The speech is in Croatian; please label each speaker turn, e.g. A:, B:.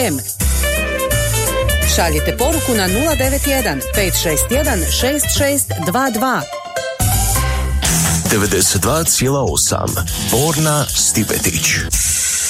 A: Šaljite poruku na 091 561 6622.
B: 92,8 Borna Stipetić.